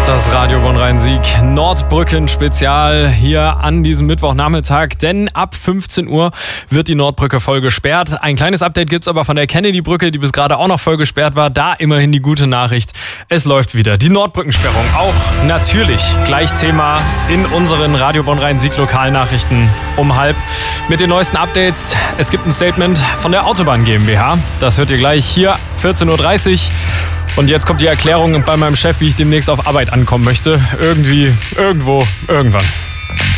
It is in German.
Das Radio Bonn-Rhein-Sieg Nordbrücken-Spezial hier an diesem Mittwochnachmittag, denn ab 15 Uhr wird die Nordbrücke voll gesperrt. Ein kleines Update gibt's aber von der Kennedy-Brücke, die bis gerade auch noch voll gesperrt war. Da immerhin die gute Nachricht, es läuft wieder. Die Nordbrückensperrung auch natürlich gleich Thema in unseren Radio Bonn-Rhein-Sieg Lokalnachrichten um 12:30 mit den neuesten Updates. Es gibt ein Statement von der Autobahn GmbH. Das hört ihr gleich hier, 14:30 Uhr. Und jetzt kommt die Erklärung bei meinem Chef, wie ich demnächst auf Arbeit ankommen möchte. Irgendwie, irgendwo, irgendwann.